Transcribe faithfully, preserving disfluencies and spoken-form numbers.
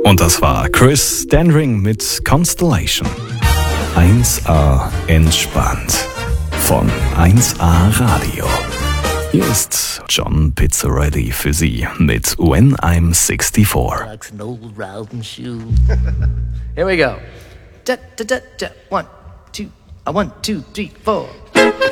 Und das war Chris Standring mit Constellation. eins A entspannt. Von eins A Radio. Hier ist John Pizzarelli für Sie mit When I'm sixty-four. Like an old riding shoe. Here we go. Da, da, da, da. One, two, uh, one, two, three, four.